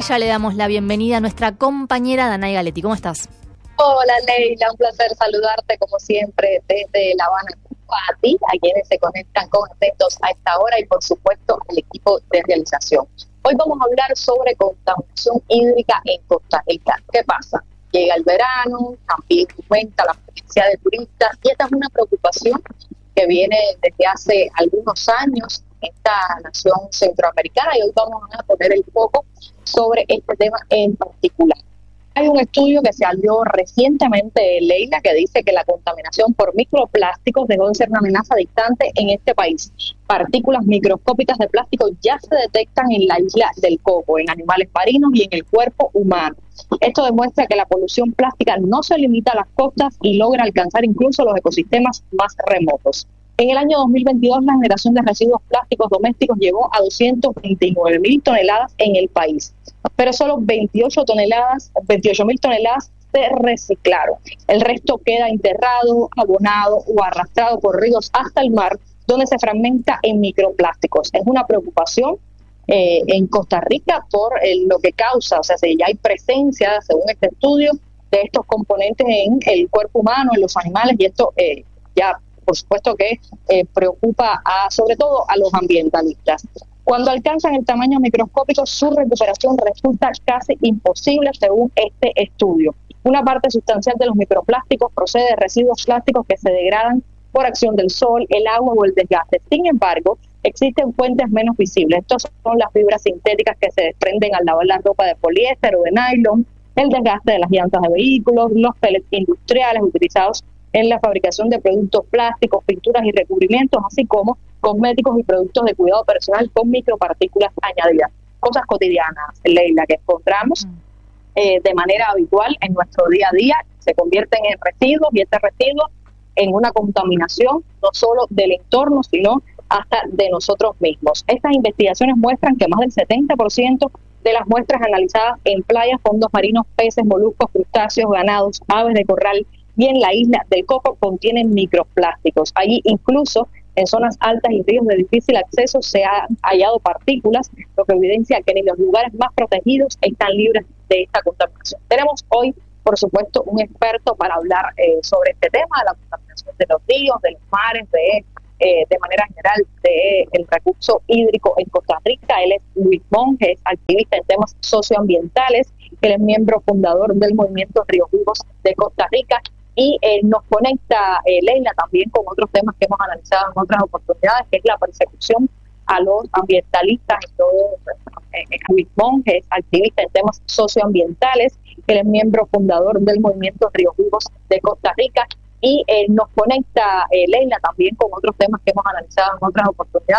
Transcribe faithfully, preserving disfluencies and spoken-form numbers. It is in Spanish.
ya le damos la bienvenida a nuestra compañera Danay Galetti. ¿Cómo estás? Hola Leila, un placer saludarte como siempre desde La Habana, Cuba, a ti, a quienes se conectan con atentos a esta hora y por supuesto al equipo de realización. Hoy vamos a hablar sobre contaminación hídrica en Costa Rica. ¿Qué pasa? Llega el verano, también aumenta la presencia de turistas y esta es una preocupación que viene desde hace algunos años en esta nación centroamericana y hoy vamos a poner el foco sobre este tema en particular. Hay un estudio que se salió recientemente, Leila, que dice que la contaminación por microplásticos dejó de ser una amenaza distante en este país. Partículas microscópicas de plástico ya se detectan en la isla del Coco, en animales marinos y en el cuerpo humano. Esto demuestra que la polución plástica no se limita a las costas y logra alcanzar incluso los ecosistemas más remotos. En el año dos mil veintidós, la generación de residuos plásticos domésticos llegó a doscientas veintinueve mil toneladas en el país, pero solo veintiocho toneladas, veintiocho mil toneladas se reciclaron. El resto queda enterrado, abonado o arrastrado por ríos hasta el mar, donde se fragmenta en microplásticos. Es una preocupación eh, en Costa Rica por eh, lo que causa, o sea, si ya hay presencia, según este estudio, de estos componentes en el cuerpo humano, en los animales, y esto eh, ya por supuesto que eh, preocupa a, sobre todo a los ambientalistas. Cuando alcanzan el tamaño microscópico, su recuperación resulta casi imposible según este estudio. Una parte sustancial de los microplásticos procede de residuos plásticos que se degradan por acción del sol, el agua o el desgaste. Sin embargo, existen fuentes menos visibles. Estas son las fibras sintéticas que se desprenden al lavar la ropa de poliéster o de nylon, el desgaste de las llantas de vehículos, los pellets industriales utilizados en la fabricación de productos plásticos, pinturas y recubrimientos, así como cosméticos y productos de cuidado personal con micropartículas añadidas. Cosas cotidianas, Leila, que encontramos eh, de manera habitual en nuestro día a día, se convierten en residuos y este residuo en una contaminación no solo del entorno, sino hasta de nosotros mismos. Estas investigaciones muestran que más del setenta por ciento de las muestras analizadas en playas, fondos marinos, peces, moluscos, crustáceos, ganados, aves de corral, y en la isla del Coco contienen microplásticos. Allí incluso en zonas altas y ríos de difícil acceso se han hallado partículas, lo que evidencia que ni los lugares más protegidos están libres de esta contaminación. Tenemos hoy, por supuesto, un experto para hablar eh, sobre este tema, de la contaminación de los ríos, de los mares, de, eh, de manera general, de el recurso hídrico en Costa Rica. Él es Luis Monge, es activista en temas socioambientales, él es miembro fundador del movimiento Ríos Vivos de Costa Rica. Y eh, nos conecta, eh, Leila, también con otros temas que hemos analizado en otras oportunidades, que es la persecución a los ambientalistas y todo. Eh, Luis Monge es activista en temas socioambientales, él es miembro fundador del movimiento Ríos Vivos de Costa Rica, y eh, nos conecta, eh, Leila, también con otros temas que hemos analizado en otras oportunidades.